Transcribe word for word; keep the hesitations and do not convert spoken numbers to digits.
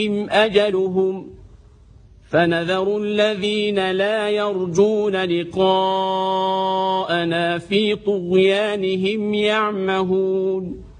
أجلهم فنذر الذين لا يرجون لقاءنا في طغيانهم يعمهون